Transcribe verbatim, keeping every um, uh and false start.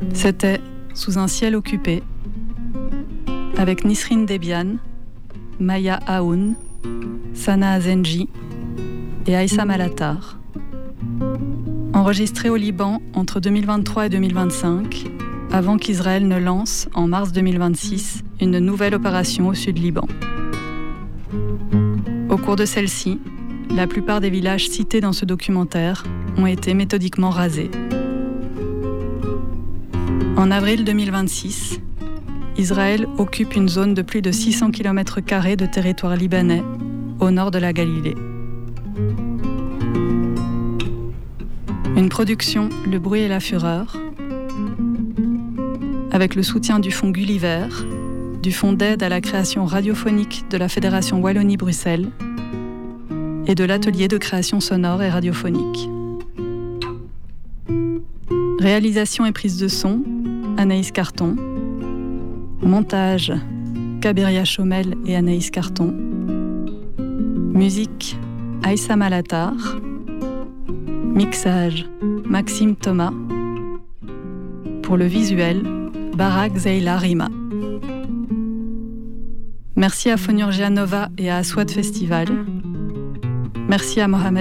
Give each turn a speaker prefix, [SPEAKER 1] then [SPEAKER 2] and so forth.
[SPEAKER 1] C'était Sous un ciel occupé, avec Nisrine Debian, Maya Aoun, Sana Azenji et Aïssa Malatar. Enregistré au Liban entre deux mille vingt-trois et deux mille vingt-cinq, avant qu'Israël ne lance, en mars deux mille vingt-six, une nouvelle opération au sud Liban. Au cours de celle-ci, la plupart des villages cités dans ce documentaire ont été méthodiquement rasés. En avril deux mille vingt-six, Israël occupe une zone de plus de six cents kilomètres carrés de territoire libanais au nord de la Galilée. Une production Le bruit et la fureur, avec le soutien du Fonds Gulliver, du Fonds d'aide à la création radiophonique de la Fédération Wallonie-Bruxelles et de l'Atelier de création sonore et radiophonique. Réalisation et prise de son, Anaïs Carton. Montage, Kaberia Chomel et Anaïs Carton. Musique, Aïssa Malatar. Mixage, Maxime Thomas. Pour le visuel, Barak Zeila Rima. Merci à Phonurgia Nova et à Aswad Festival. Merci à Mohamed